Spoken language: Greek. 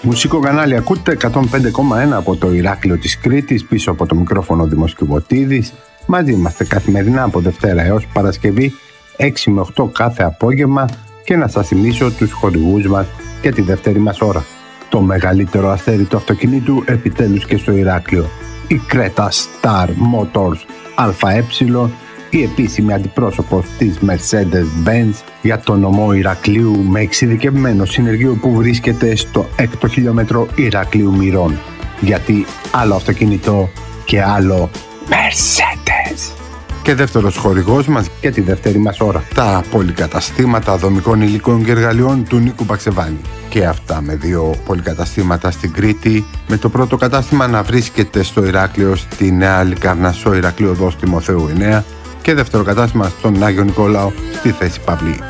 Μουσικό κανάλι ακούτε 105,1 από το Ηράκλειο της Κρήτης, πίσω από το μικρόφωνο Δημός Κιβωτίδης. Μαζί είμαστε καθημερινά από Δευτέρα έως Παρασκευή 6 με 8 κάθε απόγευμα και να σας θυμίσω τους χορηγούς μας και τη δεύτερη μας ώρα. Το μεγαλύτερο αστέρι του αυτοκινήτου επιτέλους και στο Ηράκλειο. Η Creta Star Motors ΑΕ, η επίσημη αντιπρόσωπος της Mercedes-Benz για το νομό Ηρακλείου, με εξειδικευμένο συνεργείο που βρίσκεται στο 6ο χιλιόμετρο Ηρακλείου Μυρών. Γιατί άλλο αυτοκίνητο και άλλο Mercedes. Και δεύτερος χορηγός μας και τη δεύτερη μας ώρα, τα πολυκαταστήματα δομικών υλικών και εργαλειών του Νίκου Μπαξεβάνη. Και αυτά με 2 πολυκαταστήματα στην Κρήτη, με το πρώτο κατάστημα να βρίσκεται στο Ηράκλειο, στη Νέα Λικαρνασσό, Ηρακλείο Οδός Τιμοθέου 9, και δεύτερο κατάστημα στον Άγιο Νικόλαο, στη θέση Παυλή